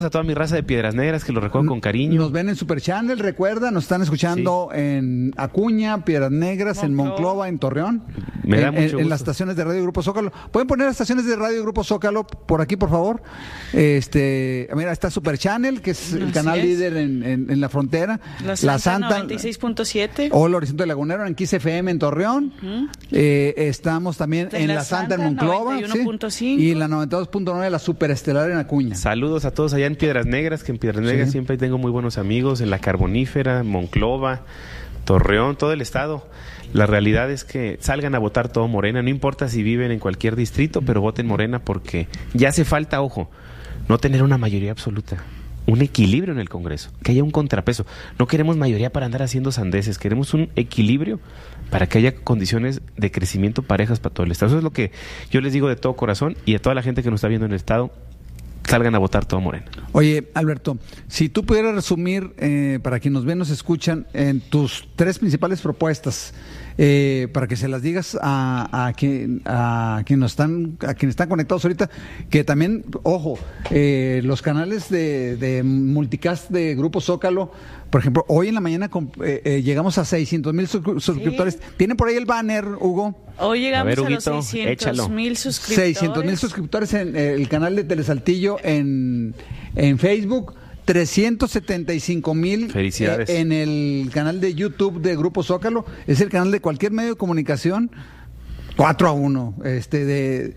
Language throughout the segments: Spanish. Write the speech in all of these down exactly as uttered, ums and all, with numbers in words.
A toda mi raza de Piedras Negras, que lo recuerdo con cariño. Nos ven en Super Channel, recuerda, nos están escuchando sí. en Acuña, Piedras Negras, Monclova. en Monclova, en Torreón. Me da en, mucho en, gusto. en las estaciones de Radio Grupo Zócalo. ¿Pueden poner las estaciones de Radio Grupo Zócalo por aquí, por favor? Este, mira, está Super Channel, que es el Así canal es. líder en, en, en la frontera. La Santa, la Santa noventa y seis punto siete. O el Horizonte Lagunero en Kiss F M en Torreón. Uh-huh. eh, estamos también en, en La, la Santa, Santa en Monclova. noventa y uno punto cinco. ¿sí? Y la noventa y dos punto nueve, la Superestelar en Acuña. Saludos a todos allá en Piedras Negras, que en Piedras Negras sí. siempre tengo muy buenos amigos, en La Carbonífera, Monclova, Torreón, todo el estado. La realidad es que salgan a votar todo Morena, no importa si viven en cualquier distrito, pero voten Morena porque ya hace falta, ojo, no tener una mayoría absoluta, un equilibrio en el Congreso, que haya un contrapeso. No queremos mayoría para andar haciendo sandeces, queremos un equilibrio para que haya condiciones de crecimiento parejas para todo el estado. Eso es lo que yo les digo de todo corazón, y a toda la gente que nos está viendo en el estado, salgan a votar todo Morena. Oye, Alberto, si tú pudieras resumir, eh, para quienes nos ven, nos escuchan, en tus tres principales propuestas, eh, para que se las digas a, a, quien, a, quien nos están, a quienes están conectados ahorita, que también, ojo, eh, los canales de, de multicast de Grupo Zócalo, por ejemplo, hoy en la mañana eh, eh, llegamos a seiscientos mil suscriptores. ¿Sí? ¿Tienen por ahí el banner, Hugo? Hoy llegamos a, ver, Huguito, a los seiscientos mil suscriptores. seiscientos mil suscriptores en eh, el canal de Telesaltillo en, en Facebook. trescientos setenta y cinco mil Felicidades. Eh, en el canal de YouTube de Grupo Zócalo. Es el canal de cualquier medio de comunicación. cuatro a uno. Este, de...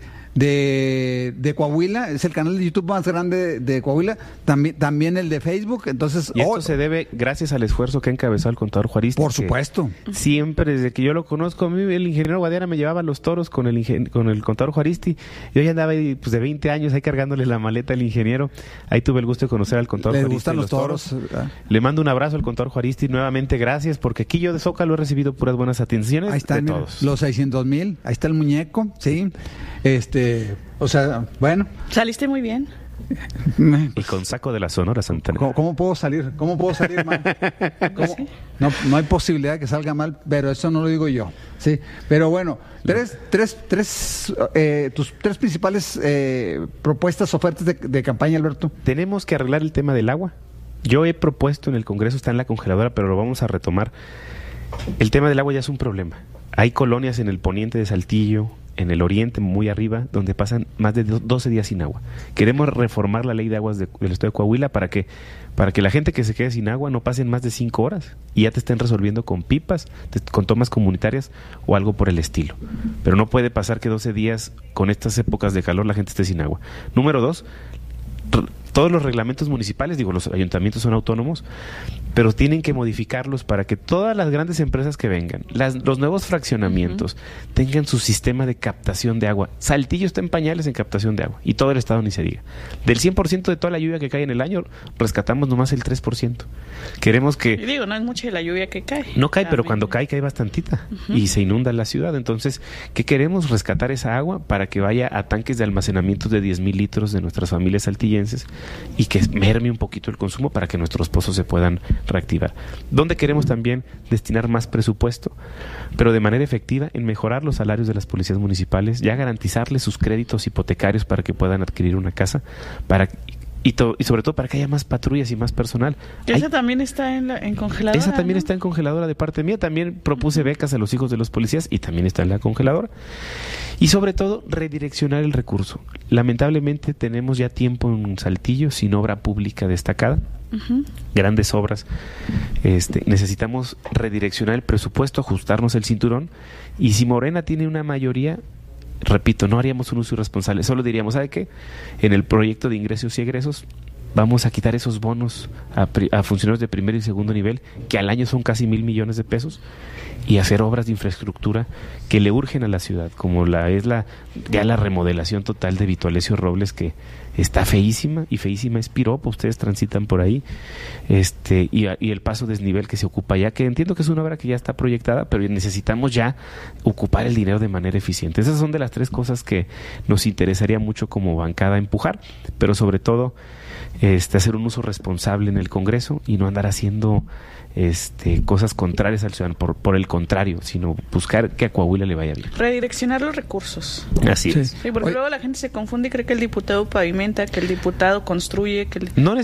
De, de Coahuila, es el canal de YouTube más grande de Coahuila, también, también el de Facebook. Entonces, y esto oh, se debe gracias al esfuerzo que ha encabezado el contador Juaristi. Por supuesto. Siempre, desde que yo lo conozco, a mí el ingeniero Guadiana me llevaba a los toros con el ingen- con el contador Juaristi. Yo ya andaba ahí, pues, de veinte años ahí cargándole la maleta al ingeniero. Ahí tuve el gusto de conocer al contador Le Juaristi. gustan los toros. toros. Le mando un abrazo al contador Juaristi. Nuevamente, gracias, porque aquí yo de Zócalo he recibido puras buenas atenciones. Ahí están, de mira, todos. Los seiscientos mil, ahí está el muñeco, sí. Este, o sea, bueno. Saliste muy bien. Y con saco de la Sonora Santanera. ¿Cómo, cómo puedo salir? ¿Cómo puedo salir mal? ¿Cómo? No, no hay posibilidad de que salga mal, pero eso no lo digo yo. Sí, pero bueno, tres, tres, tres, eh, tus tres principales eh, propuestas, ofertas de, de campaña, Alberto. Tenemos que arreglar el tema del agua. Yo he propuesto en el Congreso, está en la congeladora, pero lo vamos a retomar. El tema del agua ya es un problema. Hay colonias en el poniente de Saltillo, en el oriente, muy arriba, donde pasan más de doce días sin agua. Queremos reformar la ley de aguas de, del estado de Coahuila para que, para que la gente que se quede sin agua no pasen más de cinco horas y ya te estén resolviendo con pipas, te, con tomas comunitarias o algo por el estilo. Pero no puede pasar que doce días con estas épocas de calor la gente esté sin agua. Número dos, todos los reglamentos municipales, digo, los ayuntamientos son autónomos, pero tienen que modificarlos para que todas las grandes empresas que vengan, las, los nuevos fraccionamientos, uh-huh. tengan su sistema de captación de agua. Saltillo está en pañales en captación de agua, y todo el estado ni se diga. Del cien por ciento de toda la lluvia que cae en el año, rescatamos nomás el tres por ciento. Queremos que... Y digo, no es mucha la lluvia que cae. No cae, pero cuando cae, cae bastantita, uh-huh. y se inunda la ciudad. Entonces, ¿qué queremos? Rescatar esa agua para que vaya a tanques de almacenamiento de diez mil litros de nuestras familias saltillenses, y que merme un poquito el consumo para que nuestros pozos se puedan reactivar. Donde queremos también destinar más presupuesto, pero de manera efectiva, en mejorar los salarios de las policías municipales, ya garantizarles sus créditos hipotecarios para que puedan adquirir una casa, para y, to, y sobre todo para que haya más patrullas y más personal. Esa Hay, también está en, la, en congeladora. Esa también ¿no? está en congeladora de parte mía. También propuse uh-huh. becas a los hijos de los policías y también está en la congeladora. Y sobre todo, redireccionar el recurso. Lamentablemente tenemos ya tiempo en Saltillo sin obra pública destacada. Uh-huh. Grandes obras. Este, necesitamos redireccionar el presupuesto, ajustarnos el cinturón. Y si Morena tiene una mayoría, repito, no haríamos un uso irresponsable, solo diríamos, ¿sabe qué? En el proyecto de ingresos y egresos vamos a quitar esos bonos a, a funcionarios de primer y segundo nivel, que al año son casi mil millones de pesos, y hacer obras de infraestructura que le urgen a la ciudad, como la es la ya la remodelación total de Vito Alessio Robles, que está feísima, y feísima es piropo, ustedes transitan por ahí, este y, y el paso desnivel que se ocupa ya, que entiendo que es una obra que ya está proyectada, pero necesitamos ya ocupar el dinero de manera eficiente. Esas son de las tres cosas que nos interesaría mucho como bancada empujar, pero sobre todo este, hacer un uso responsable en el Congreso y no andar haciendo este, cosas contrarias al ciudadano, por, por el contrario, sino buscar que a Coahuila le vaya bien. Redireccionar los recursos. Así Sí. es. Sí, porque Oye. luego la gente se confunde y cree que el diputado pavimenta, que el diputado construye, que el... No